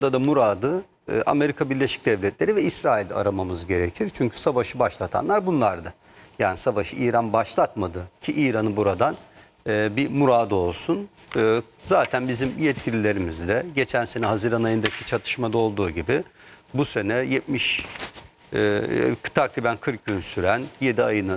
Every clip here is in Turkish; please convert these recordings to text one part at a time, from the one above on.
da muradı Amerika Birleşik Devletleri ve İsrail'i aramamız gerekir. Çünkü savaşı başlatanlar bunlardı. Yani savaşı İran başlatmadı ki İran'ın buradan bir muradı olsun. Zaten bizim yetkililerimizle geçen sene Haziran ayındaki çatışmada olduğu gibi bu sene takriben 40 gün süren 7 ayını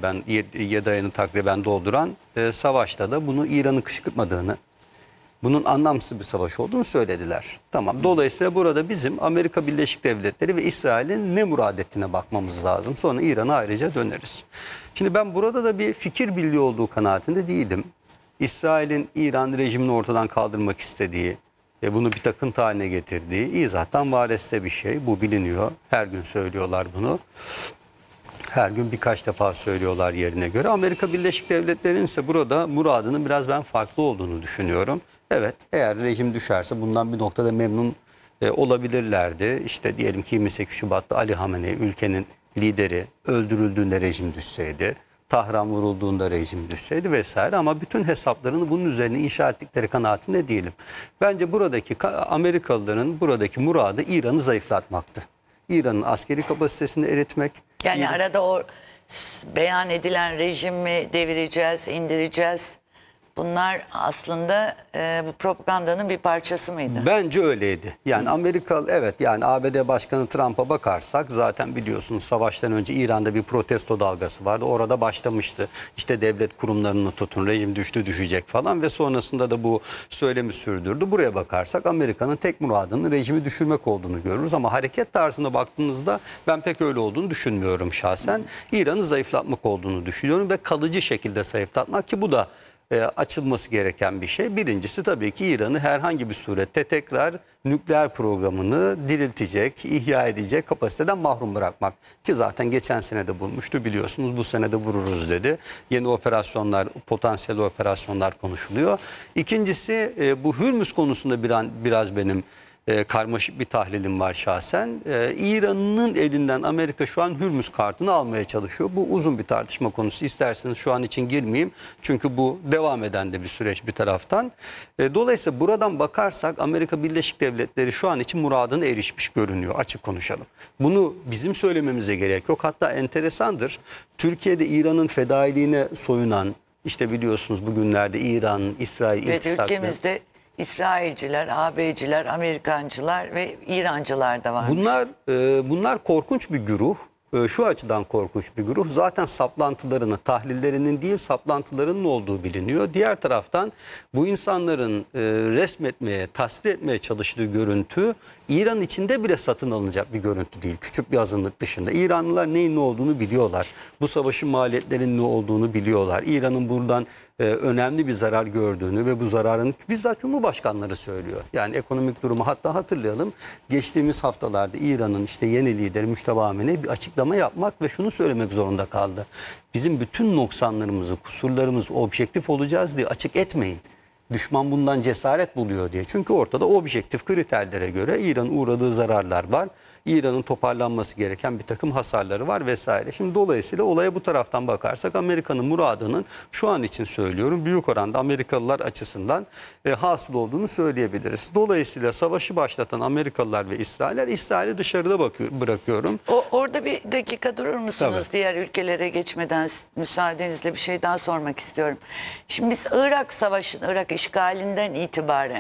takriben dolduran savaşta da bunu İran'ın kışkırtmadığını, bunun anlamsız bir savaş olduğunu söylediler. Tamam. Dolayısıyla burada bizim Amerika Birleşik Devletleri ve İsrail'in ne murad ettiğine bakmamız lazım. Sonra İran'a ayrıca döneriz. Şimdi ben burada da bir fikir birliği olduğu kanaatinde değilim. İsrail'in İran rejimini ortadan kaldırmak istediği ve bunu bir takıntı haline getirdiği izahtan vareste bir şey. Bu biliniyor. Her gün söylüyorlar bunu. Her gün birkaç defa söylüyorlar yerine göre. Amerika Birleşik Devletleri'nin ise burada muradının biraz ben farklı olduğunu düşünüyorum. Evet, eğer rejim düşerse bundan bir noktada memnun olabilirlerdi. İşte diyelim ki 28 Şubat'ta Ali Hamenei, ülkenin lideri, öldürüldüğünde rejim düşseydi, Tahran vurulduğunda rejim düşseydi vesaire, ama bütün hesaplarını bunun üzerine inşa ettikleri kanaatinde değilim. Bence buradaki Amerikalıların buradaki muradı İran'ı zayıflatmaktı. İran'ın askeri kapasitesini eritmek. Yani arada o beyan edilen rejimi devireceğiz, indireceğiz. Bunlar aslında bu propagandanın bir parçası mıydı? Bence öyleydi. Yani Amerikalı, evet, yani ABD Başkanı Trump'a bakarsak zaten biliyorsunuz savaştan önce İran'da bir protesto dalgası vardı. Orada başlamıştı. İşte devlet kurumlarını tutun, rejim düştü düşecek falan ve sonrasında da bu söylemi sürdürdü. Buraya bakarsak Amerika'nın tek muradının rejimi düşürmek olduğunu görürüz ama hareket tarzına baktığınızda ben pek öyle olduğunu düşünmüyorum şahsen. İran'ı zayıflatmak olduğunu düşünüyorum ve kalıcı şekilde zayıflatmak, ki bu da açılması gereken bir şey. Birincisi tabii ki İran'ı herhangi bir surette tekrar nükleer programını diriltecek, ihya edecek kapasiteden mahrum bırakmak. Ki zaten geçen sene de bulmuştu, biliyorsunuz, bu sene de vururuz dedi. Yeni operasyonlar, potansiyel operasyonlar konuşuluyor. İkincisi bu Hürmüz konusunda biraz benim karmaşık bir tahlilim var şahsen. İran'ın elinden Amerika şu an Hürmüz kartını almaya çalışıyor. Bu uzun bir tartışma konusu. İsterseniz şu an için girmeyeyim. Çünkü bu devam eden de bir süreç bir taraftan. Dolayısıyla buradan bakarsak Amerika Birleşik Devletleri şu an için muradına erişmiş görünüyor. Açık konuşalım. Bunu bizim söylememize gerek yok. Hatta enteresandır. Türkiye'de İran'ın fedailiğine soyunan, işte biliyorsunuz bugünlerde İran, İsrail Evet, iltisaklı. ülkemizde İsrailciler, AB'ciler, Amerikancılar ve İrancılar da var. Bunlar korkunç bir güruh. Şu açıdan korkunç bir güruh. Zaten saplantılarını, tahlillerinin değil saplantılarının olduğu biliniyor. Diğer taraftan bu insanların resmetmeye, tasvir etmeye çalıştığı görüntü İran içinde bile satın alınacak bir görüntü değil. Küçük bir azınlık dışında. İranlılar neyin ne olduğunu biliyorlar. Bu savaşın maliyetlerinin ne olduğunu biliyorlar. İran'ın buradan önemli bir zarar gördüğünü ve bu zararın bizzat Cumhurbaşkanları söylüyor. Yani ekonomik durumu, hatta hatırlayalım, geçtiğimiz haftalarda İran'ın işte yeni lideri Müşteba Hamenei bir açıklama yapmak ve şunu söylemek zorunda kaldı. Bizim bütün noksanlarımızı, kusurlarımızı objektif olacağız diye açık etmeyin. Düşman bundan cesaret buluyor diye. Çünkü ortada objektif kriterlere göre İran'ın uğradığı zararlar var. İran'ın toparlanması gereken bir takım hasarları var vesaire. Şimdi dolayısıyla olaya bu taraftan bakarsak Amerika'nın muradının şu an için söylüyorum büyük oranda Amerikalılar açısından hasıl olduğunu söyleyebiliriz. Dolayısıyla savaşı başlatan Amerikalılar ve İsrail'i dışarıda bırakıyorum. Orada bir dakika durur musunuz? Tabii. Diğer ülkelere geçmeden müsaadenizle bir şey daha sormak istiyorum. Şimdi biz Irak işgalinden itibaren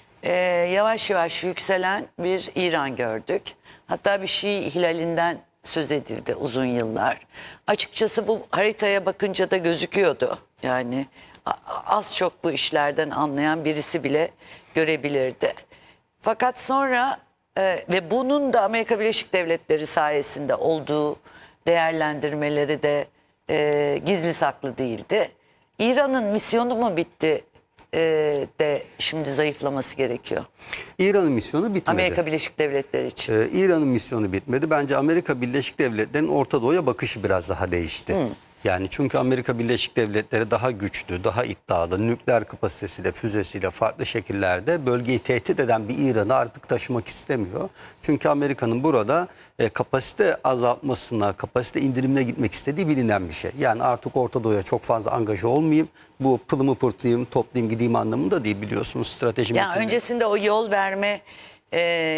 yavaş yavaş yükselen bir İran gördük. Hatta bir Şii ihlalinden söz edildi uzun yıllar. Açıkçası bu haritaya bakınca da gözüküyordu. Yani az çok bu işlerden anlayan birisi bile görebilirdi. Fakat sonra ve bunun da Amerika Birleşik Devletleri sayesinde olduğu değerlendirmeleri de gizli saklı değildi. İran'ın misyonu mu bitti de şimdi zayıflaması gerekiyor? İran'ın misyonu bitmedi. Amerika Birleşik Devletleri için. İran'ın misyonu bitmedi. Bence Amerika Birleşik Devletleri'nin Orta Doğu'ya bakışı biraz daha değişti. Yani çünkü Amerika Birleşik Devletleri daha güçlü, daha iddialı, nükleer kapasitesiyle, füzesiyle farklı şekillerde bölgeyi tehdit eden bir İran'ı artık taşımak istemiyor. Çünkü Amerika'nın burada kapasite azaltmasına, kapasite indirimine gitmek istediği bilinen bir şey. Yani artık Orta Doğu'ya çok fazla angaja olmayayım, bu pılımı pırtayım, toplayayım gideyim anlamında değil, biliyorsunuz strateji. Yani öncesinde o yol verme e,